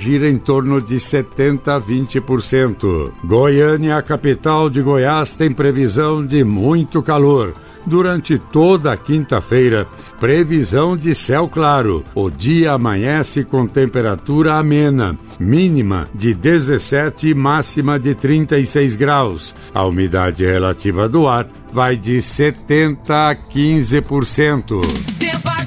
gira em torno de 70% a 20%. Goiânia, a capital de Goiás, tem previsão de muito calor. Durante toda a quinta-feira, previsão de céu claro. O dia amanhece com temperatura amena, mínima de 17 e máxima de 36 graus. A umidade relativa do ar vai de 70% a 15%.